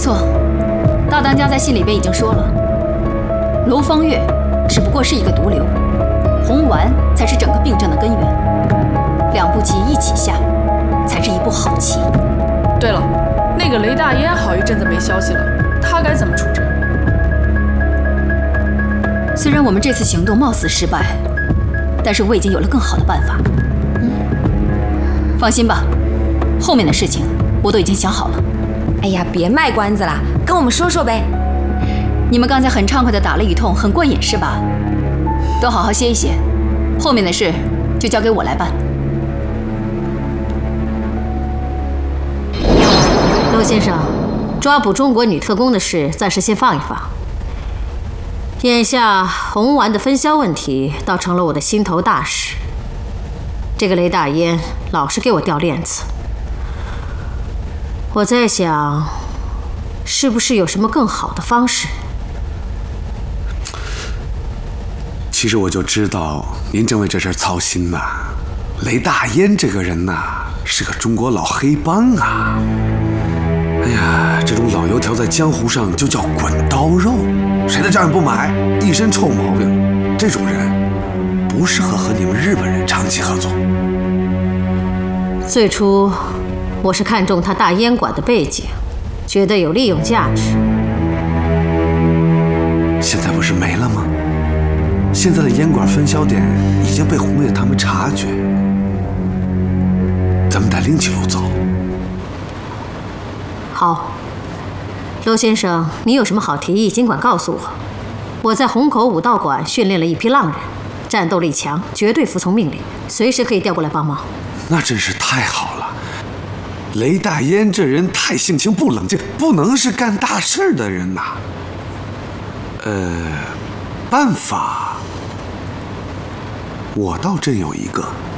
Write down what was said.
错，大当家在信里边已经说了，楼方月只不过是一个毒瘤，红丸才是整个病症的根源。两步棋一起下，才是一步好棋。 对了，那个雷大烟好一阵子没消息了，他该怎么处置？ 虽然我们这次行动貌似失败，但是我已经有了更好的办法。放心吧，后面的事情我都已经想好了。 哎呀，别卖关子了，跟我们说说呗。 你们刚才很畅快地打了一通，很过瘾是吧？都好好歇一歇，后面的事就交给我来办。 陆先生，抓捕中国女特工的事暂时先放一放。眼下红丸的分销问题倒成了我的心头大事。这个雷大烟老是给我掉链子，我在想，是不是有什么更好的方式？ 其实我就知道您正为这事操心呐。雷大烟这个人呐，是个中国老黑帮啊。哎呀，这种老油条在江湖上就叫滚刀肉，谁的账也不买，一身臭毛病。这种人不适合和你们日本人长期合作。 最初我是看中他大烟馆的背景，觉得有利用价值。 现在不是没了吗？现在的烟馆分销点已经被红叶他们察觉，咱们得另起炉灶。 好，周先生，你有什么好提议，尽管告诉我。我在虹口武道馆训练了一批浪人，战斗力强，绝对服从命令，随时可以调过来帮忙。 那真是太好了。雷大烟这人太性情不冷静，不能是干大事的人呐。办法，我倒真有一个。